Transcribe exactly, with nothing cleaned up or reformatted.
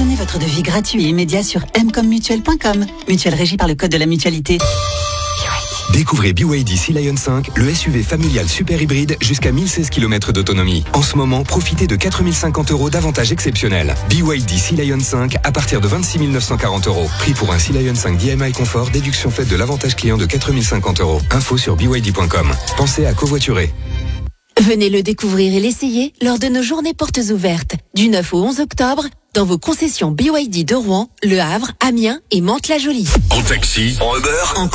Obtenez votre devis gratuit et immédiat sur m comme mutuelle point com. Mutuelle régie par le code de la mutualité. Découvrez B Y D Sea Lion cinq, le S U V familial super hybride jusqu'à mille seize kilomètres d'autonomie. En ce moment, profitez de quatre mille cinquante euros d'avantages exceptionnels. B Y D Sea Lion cinq à partir de vingt-six mille neuf cent quarante euros. Prix pour un Sea Lion cinq D M I Confort, déduction faite de l'avantage client de quatre mille cinquante euros. Info sur b y d point com. Pensez à covoiturer. Venez le découvrir et l'essayer lors de nos journées portes ouvertes du neuf au onze octobre dans vos concessions B Y D de Rouen, Le Havre, Amiens et Mantes-la-Jolie. En taxi, en Uber, En